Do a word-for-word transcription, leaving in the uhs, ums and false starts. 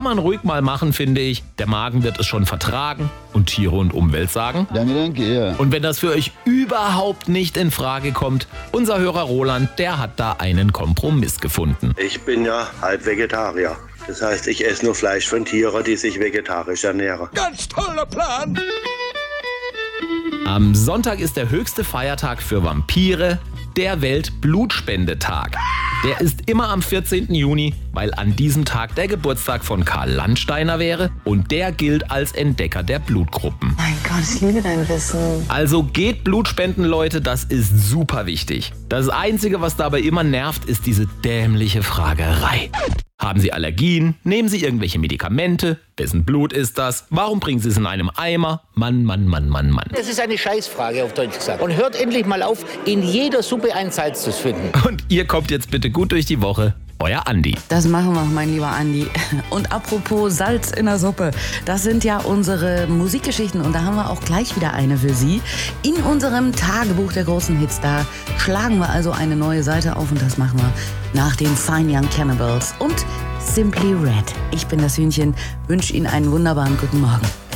Kann man ruhig mal machen, finde ich. Der Magen wird es schon vertragen und Tiere und Umwelt sagen. Danke, danke, ja. Und wenn das für euch überhaupt nicht in Frage kommt, unser Hörer Roland, der hat da einen Kompromiss gefunden. Ich bin ja halb Vegetarier. Das heißt, ich esse nur Fleisch von Tieren, die sich vegetarisch ernähren. Ganz toller Plan! Am Sonntag ist der höchste Feiertag für Vampire, der Weltblutspendetag. Der ist immer am vierzehnten Juni, weil an diesem Tag der Geburtstag von Karl Landsteiner wäre und der gilt als Entdecker der Blutgruppen. Mein Gott, ich liebe dein Wissen. Also geht Blutspenden, Leute, das ist super wichtig. Das Einzige, was dabei immer nervt, ist diese dämliche Fragerei. Haben Sie Allergien? Nehmen Sie irgendwelche Medikamente? Wessen Blut ist das? Warum bringen Sie es in einem Eimer? Mann, Mann, Mann, Mann, Mann. Das ist eine Scheißfrage auf Deutsch gesagt. Und hört endlich mal auf, in jeder Suppe ein Salz zu finden. Und ihr kommt jetzt bitte gut durch die Woche. Euer Andi. Das machen wir, mein lieber Andi. Und apropos Salz in der Suppe, das sind ja unsere Musikgeschichten und da haben wir auch gleich wieder eine für Sie. In unserem Tagebuch der großen Hits, da schlagen wir also eine neue Seite auf und das machen wir nach den Fine Young Cannibals und Simply Red. Ich bin das Hühnchen, wünsche Ihnen einen wunderbaren guten Morgen.